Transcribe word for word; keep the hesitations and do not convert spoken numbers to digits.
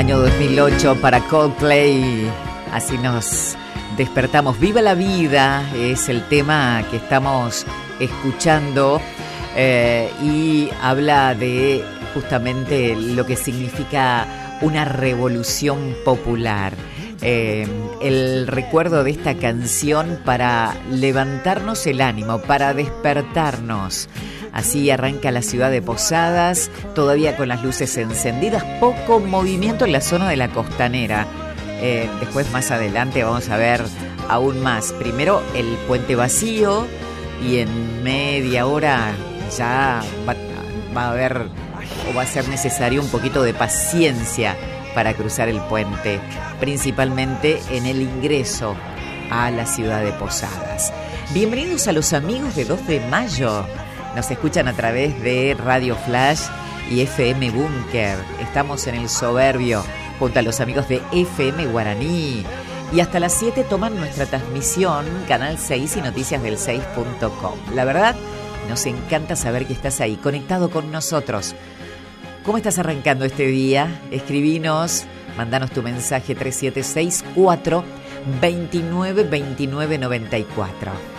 Año dos mil ocho para Coldplay. Así nos despertamos. Viva la vida es el tema que estamos escuchando eh, y habla de justamente lo que significa una revolución popular. Eh, el recuerdo de esta canción para levantarnos el ánimo, para despertarnos. Así arranca la ciudad de Posadas, todavía con las luces encendidas, poco movimiento en la zona de la costanera. Eh, después, más adelante, vamos a ver aún más. Primero, el puente vacío y en media hora ya va, va a haber o va a ser necesario un poquito de paciencia para cruzar el puente, principalmente en el ingreso a la ciudad de Posadas. Bienvenidos a los amigos de dos de mayo. Nos escuchan a través de Radio Flash y F M Búnker. Estamos en el Soberbio junto a los amigos de F M Guaraní. Y hasta las siete toman nuestra transmisión, Canal seis y Noticias del seis punto com. La verdad, nos encanta saber que estás ahí, conectado con nosotros. ¿Cómo estás arrancando este día? Escribinos, mandanos tu mensaje tres siete seis cuatro, dos nueve dos nueve nueve cuatro.